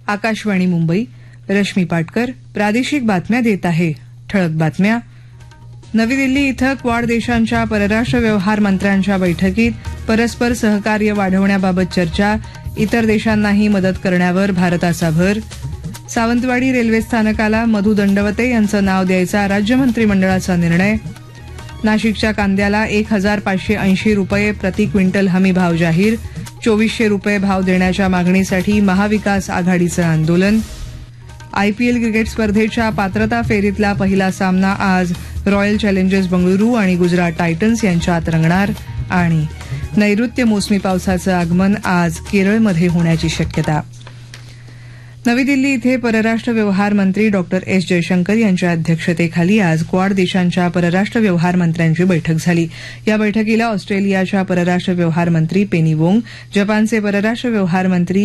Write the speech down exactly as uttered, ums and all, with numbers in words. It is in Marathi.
आकाशवाणी मुंबई. रश्मी पाटकर प्रादेशिक बातम्या देत आहे. ठळक बातम्या. नवी दिल्ली इथं क्वाड देशांच्या परराष्ट्र व्यवहार मंत्र्यांच्या बैठकीत परस्पर सहकार्य वाढवण्याबाबत चर्चा. इतर देशांनाही मदत करण्यावर भारताचा भर. सावंतवाडी रेल्वे स्थानकाला मधु दंडवते यांचं नाव द्यायचा राज्य मंत्रिमंडळाचा निर्णय. नाशिकच्या कांद्याला एक हजार पाचशे ऐंशी रुपये प्रति क्विंटल हमी भाव जाहीर. चोवीसशे रुपये भाव देण्याच्या मागणीसाठी महाविकास आघाडीचं आंदोलन. आयपीएल क्रिकेट स्पर्धेच्या पात्रता फेरीतला पहिला सामना आज रॉयल चॅलेंजर्स बंगळुरू आणि गुजरात टायटन्स यांच्यात रंगणार. आणि नैऋत्य मोसमी पावसाचं आगमन आज केरळमध्ये होण्याची शक्यता. नवी दिल्ली इथे परराष्ट्र व्यवहार मंत्री डॉक्टर एस जयशंकर यांच्या अध्यक्षतेखाली आज क्वाड देशांच्या परराष्ट्र व्यवहार मंत्र्यांची बैठक झाली. या बैठकीला ऑस्ट्रेलियाच्या परराष्ट्र व्यवहार मंत्री पेनी वोंग, जपानचे परराष्ट्र व्यवहार मंत्री